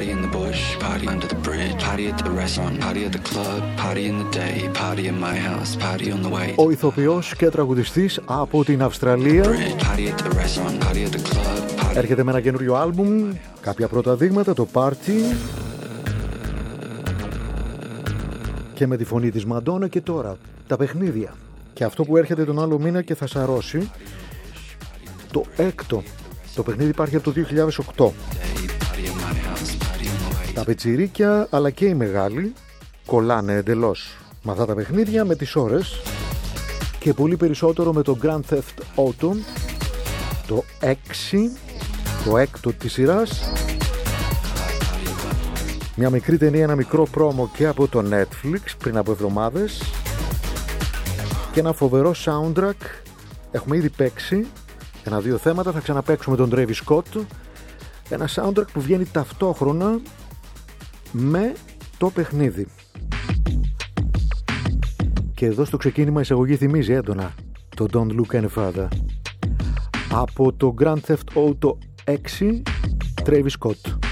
Party in the bush, party under the bridge, party at the restaurant, party at the club, party in the day, party in my house, party on the way. Ο ηθοποιός και τραγουδιστής από την Αυστραλία έρχεται με ένα καινούριο άλμπουμ, κάποια πρώτα δείγματα, το Party, και με τη φωνή της Μαντόνα. Και τώρα τα παιχνίδια, και αυτό που έρχεται τον άλλο μήνα και θα σαρώσει, το έκτο. Το παιχνίδι υπάρχει από το 2008. Τα πετσιρίκια αλλά και οι μεγάλοι κολλάνε εντελώς με αυτά τα παιχνίδια, με τις ώρες, και πολύ περισσότερο με το Grand Theft Auto, το 6, το έκτο της σειράς. Μια μικρή ταινία, ένα μικρό πρόμο και από το Netflix πριν από εβδομάδες, και ένα φοβερό soundtrack. Έχουμε ήδη παίξει ένα-δύο θέματα, θα ξαναπαίξουμε τον Travis Scott. Ένα soundtrack που βγαίνει ταυτόχρονα με το παιχνίδι. Και εδώ στο ξεκίνημα η εισαγωγή θυμίζει έντονα το Don't Look Any Further από το Grand Theft Auto 6, Travis Scott.